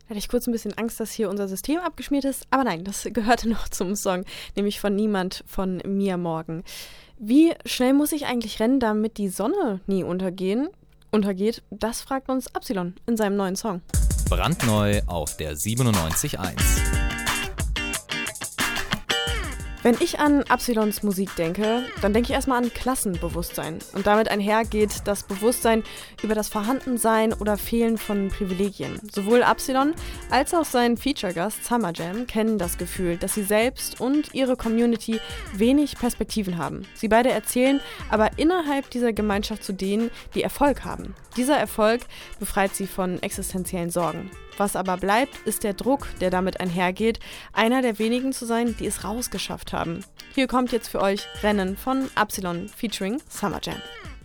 Da hatte ich kurz ein bisschen Angst, dass hier unser System abgeschmiert ist. Aber nein, das gehörte noch zum Song, nämlich von Niemand von Mia Morgan. Wie schnell muss ich eigentlich rennen, damit die Sonne nie untergeht? Das fragt uns Absilon in seinem neuen Song. Brandneu auf der 97.1. Wenn ich an Absilons Musik denke, dann denke ich erstmal an Klassenbewusstsein. Und damit einhergeht das Bewusstsein über das Vorhandensein oder Fehlen von Privilegien. Sowohl Absilon als auch sein Feature-Gast Summer Jam kennen das Gefühl, dass sie selbst und ihre Community wenig Perspektiven haben. Sie beide erzählen aber innerhalb dieser Gemeinschaft zu denen, die Erfolg haben. Dieser Erfolg befreit sie von existenziellen Sorgen. Was aber bleibt, ist der Druck, der damit einhergeht, einer der wenigen zu sein, die es rausgeschafft haben. Hier kommt jetzt für euch Rennen von Absilon featuring Summer Jam.